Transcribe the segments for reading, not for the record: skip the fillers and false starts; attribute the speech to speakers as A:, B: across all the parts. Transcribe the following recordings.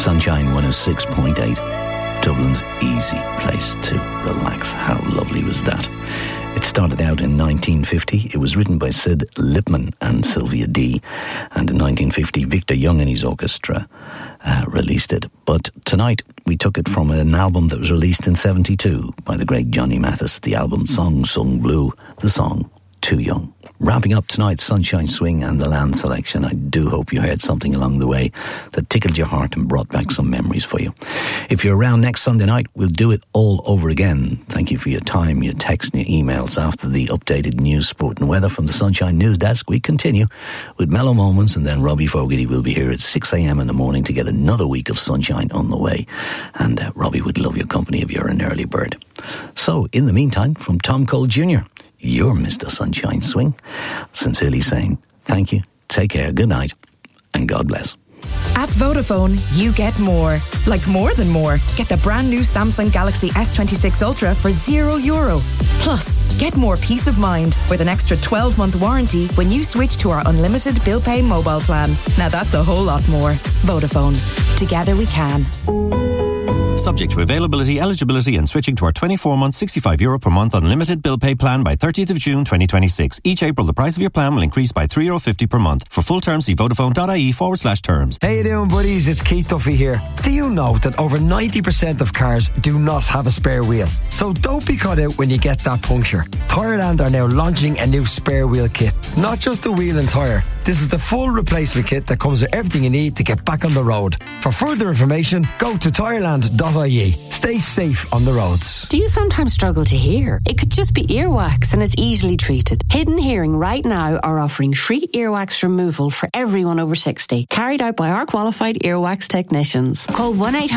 A: Sunshine 106.8, Dublin's easy place to relax. How lovely was that? It started out in 1950. It was written by Sid Lipman and Sylvia D. And in 1950, Victor Young and his orchestra released it. But tonight, we took it from an album that was released in 1972 by the great Johnny Mathis. The album Song Sung Blue, the song Too Young. Wrapping up tonight's Sunshine Swing and the Land Selection, I do hope you heard something along the way that tickled your heart and brought back some memories for you. If you're around next Sunday night, we'll do it all over again. Thank you for your time, your texts and your emails. After the updated news, sport and weather from the Sunshine News Desk, we continue with Mellow Moments, and then Robbie Fogarty will be here at 6 a.m. in the morning to get another week of sunshine on the way. And Robbie would love your company if you're an early bird. So, in the meantime, from Tom Cole Jr., you're Mr. Sunshine Swing. Sincerely saying thank you, take care, good night, and God bless.
B: At Vodafone, you get more. Like more than more. Get the brand new Samsung Galaxy S26 Ultra for €0. Plus, get more peace of mind with an extra 12-month warranty when you switch to our unlimited bill pay mobile plan. Now that's a whole lot more. Vodafone. Together we can.
C: Subject to availability, eligibility and switching to our 24-month €65 per month unlimited bill pay plan by 30th of June 2026. Each April, the price of your plan will increase by €3.50 per month. For full terms, see vodafone.ie/terms.
D: How you doing, buddies? It's Keith Duffy here. Do you know that over 90% of cars do not have a spare wheel? So don't be caught out when you get that puncture. Tyreland are now launching a new spare wheel kit. Not just the wheel and tyre. This is the full replacement kit that comes with everything you need to get back on the road. For further information, go to tyreland.ie. Stay safe on the roads.
E: Do you sometimes struggle to hear? It could just be earwax and it's easily treated. Hidden Hearing right now are offering free earwax removal for everyone over 60, carried out by our qualified earwax technicians. Call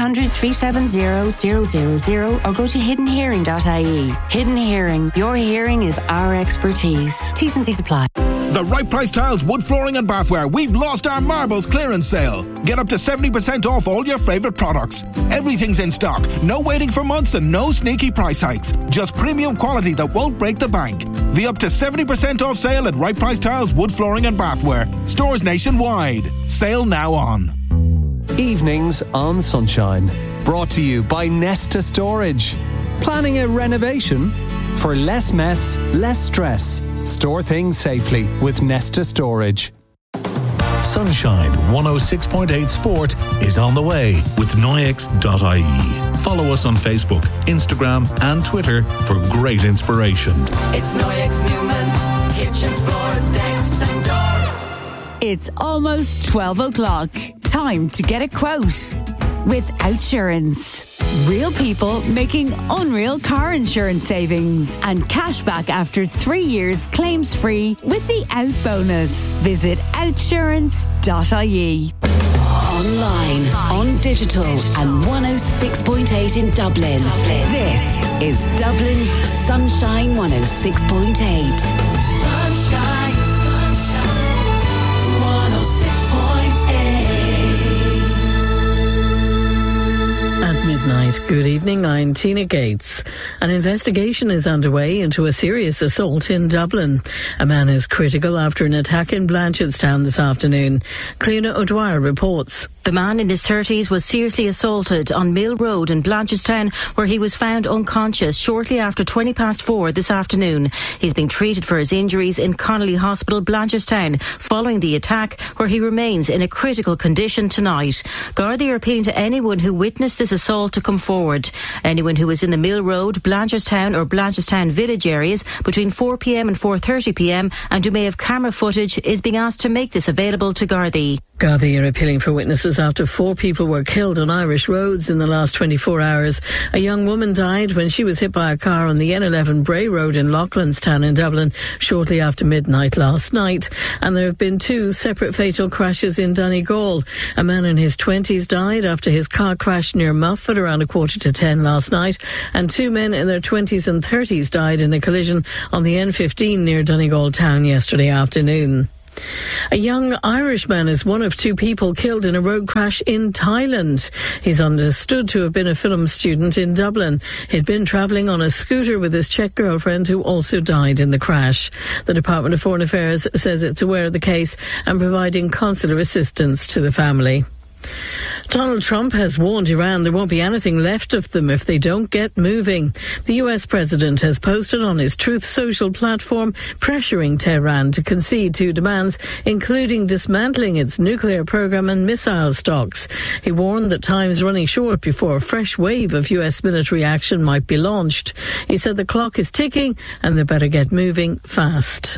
E: 1-800-370-000 or go to hiddenhearing.ie. Hidden Hearing, your hearing is our expertise. T's and C's apply.
F: The Right Price Tiles, wood flooring and bathware. We've lost our marbles clearance sale. Get up to 70% off all your favourite products. Everything's in stock. No waiting for months and no sneaky price hikes. Just premium quality that won't break the bank. The up to 70% off sale at Right Price Tiles, wood flooring and bathware. Stores nationwide. Sale now on.
G: Evenings on Sunshine. Brought to you by Nesta Storage. Planning a renovation? For less mess, less stress. Store things safely with Nesta Storage.
H: Sunshine 106.8 Sport is on the way with Noyex.ie. Follow us on Facebook, Instagram and Twitter for great inspiration. It's
I: Noyex Newman's kitchens, floors, decks and doors.
J: It's almost 12 o'clock. Time to get a quote with Outsurance. Real people making unreal car insurance savings and cash back after 3 years claims free with the Out bonus. Visit outsurance.ie.
K: Online, on digital and 106.8 in Dublin. This is Dublin's Sunshine 106.8.
I: Sunshine, sunshine, 106.8.
L: At midnight, good evening, I'm Tina Gates. An investigation is underway into a serious assault in Dublin. A man is critical after an attack in Blanchardstown this afternoon. Cleona O'Dwyer reports.
M: The man in his 30s was seriously assaulted on Mill Road in Blanchardstown, where he was found unconscious shortly after 4:20 this afternoon. He's being treated for his injuries in Connolly Hospital, Blanchardstown, following the attack, where he remains in a critical condition tonight. Gardaí are appealing to anyone who witnessed this assault to come forward. Anyone who was in the Mill Road, Blanchardstown or Blanchardstown village areas between 4 p.m. and 4:30 p.m. and who may have camera footage is being asked to make this available to Gardaí.
L: Gardaí are appealing for witnesses after 4 people were killed on Irish roads in the last 24 hours. A young woman died when she was hit by a car on the N11 Bray Road in Loughlinstown in Dublin shortly after midnight last night. And there have been 2 separate fatal crashes in Donegal. A man in his 20s died after his car crashed near Muff at around 9:45 last night, and 2 men in their 20s and 30s died in a collision on the N15 near Donegal town yesterday afternoon. A young Irishman is one of 2 people killed in a road crash in Thailand. He's understood to have been a film student in Dublin. He'd been travelling on a scooter with his Czech girlfriend who also died in the crash. The Department of Foreign Affairs says it's aware of the case and providing consular assistance to the family. Donald Trump has warned Iran there won't be anything left of them if they don't get moving. The US president has posted on his Truth Social platform pressuring Tehran to concede to demands, including dismantling its nuclear program and missile stocks. He warned that time is running short before a fresh wave of US military action might be launched. He said the clock is ticking and they better get moving fast.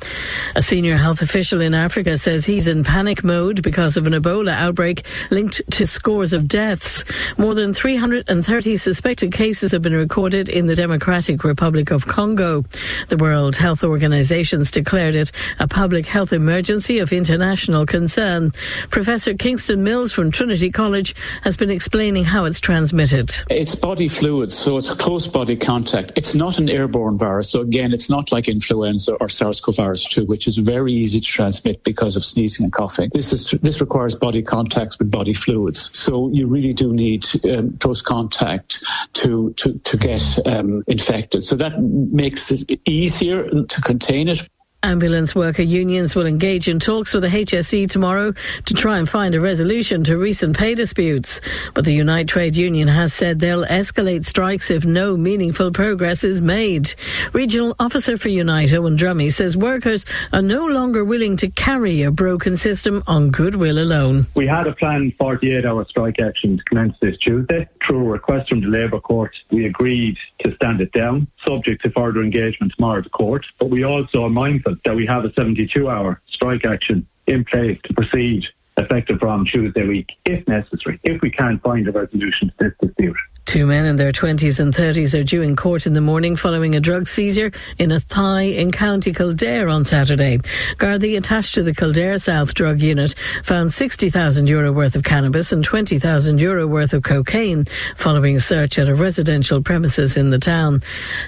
L: A senior health official in Africa says he's in panic mode because of an Ebola outbreak linked to scores of deaths. More than 330 suspected cases have been recorded in the Democratic Republic of Congo. The World Health Organization's declared it a public health emergency of international concern. Professor Kingston Mills from Trinity College has been explaining how it's transmitted.
N: It's body fluids, so it's close body contact. It's not an airborne virus, so again, it's not like influenza or SARS-CoV-2, which is very easy to transmit because of sneezing and coughing. This requires body contacts with body fluids. So you really do need close contact to get infected. So that makes it easier to contain it.
L: Ambulance worker unions will engage in talks with the HSE tomorrow to try and find a resolution to recent pay disputes. But the Unite Trade Union has said they'll escalate strikes if no meaningful progress is made. Regional Officer for Unite, Owen Drummy, says workers are no longer willing to carry a broken system on goodwill alone.
O: We had a planned 48-hour strike action to commence this Tuesday. Through a request from the Labour Court, we agreed to stand it down, subject to further engagement tomorrow at the court. But we also are mindful that we have a 72-hour strike action in place to proceed effective from Tuesday week, if necessary, if we can't find a resolution to this dispute.
L: Two men in their 20s and 30s are due in court in the morning following a drug seizure in a Athy in County Kildare on Saturday. Gardaí attached to the Kildare South drug unit found €60,000 worth of cannabis and €20,000 worth of cocaine following a search at a residential premises in the town.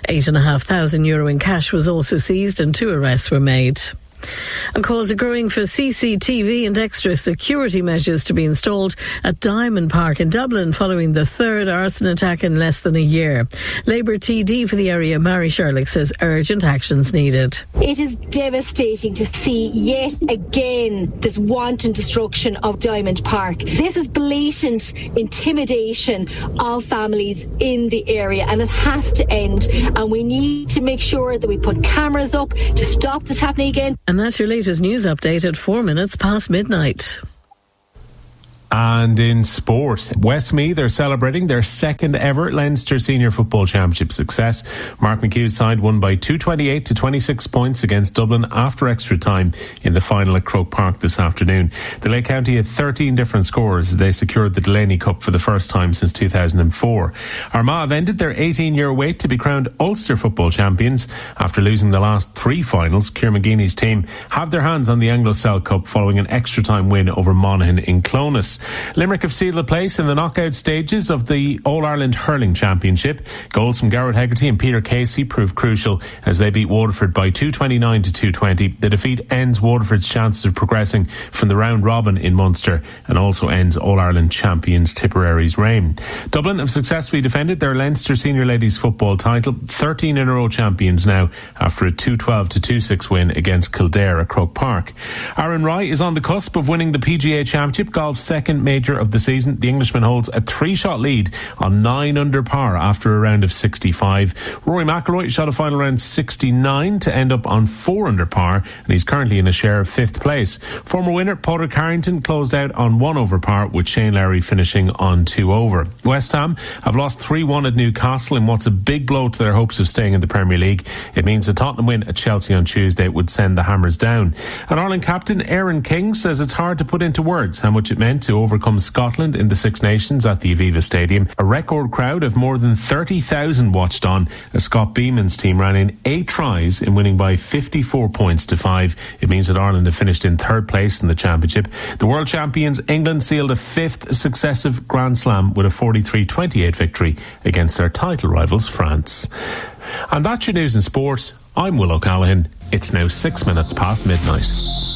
L: €8,500 in cash was also seized and 2 arrests were made. And calls are growing for CCTV and extra security measures to be installed at Diamond Park in Dublin following the third arson attack in less than a year. Labour TD for the area, Mary Sherlock, says urgent actions needed.
P: It is devastating to see yet again this wanton destruction of Diamond Park. This is blatant intimidation of families in the area, and it has to end, and we need to make sure that we put cameras up to stop this happening again.
L: And that's your latest news update at 4 minutes past midnight.
Q: And in sport, Westmeath are celebrating their second ever Leinster Senior Football Championship success. Mark McHugh's side won by 228 to 26 points against Dublin after extra time in the final at Croke Park this afternoon. The Lake County had 13 different scorers. They secured the Delaney Cup for the first time since 2004. Armagh have ended their 18-year wait to be crowned Ulster Football Champions. After losing the last 3 finals, Ciara McGeeney's team have their hands on the Anglo-Cell Cup following an extra time win over Monaghan in Clones. Limerick have sealed a place in the knockout stages of the All-Ireland Hurling Championship. Goals from Garrett Hegarty and Peter Casey proved crucial as they beat Waterford by 229 to 220. The defeat ends Waterford's chances of progressing from the round robin in Munster and also ends All-Ireland champions Tipperary's reign. Dublin have successfully defended their Leinster Senior Ladies Football title, 13 in a row champions now after a 212 to 26 win against Kildare at Croke Park. Aaron Rye is on the cusp of winning the PGA Championship, golf's second major of the season. The Englishman holds a 3-shot lead on 9 under par after a round of 65. Rory McIlroy shot a final round 69 to end up on 4 under par, and he's currently in a share of 5th place. Former winner Padraig Harrington closed out on 1 over par, with Shane Lowry finishing on 2 over. West Ham have lost 3-1 at Newcastle in what's a big blow to their hopes of staying in the Premier League. It means a Tottenham win at Chelsea on Tuesday would send the Hammers down. And Ireland captain Aaron King says it's hard to put into words how much it meant to overcome Scotland in the Six Nations at the Aviva Stadium. A record crowd of more than 30,000 watched on as Scott Beeman's team ran in 8 tries in winning by 54 points to 5. It means that Ireland have finished in 3rd place in the championship. The world champions England sealed a 5th successive Grand Slam with a 43-28 victory against their title rivals France. And that's your news in sport. I'm Will O'Callaghan. It's now 6 minutes past midnight.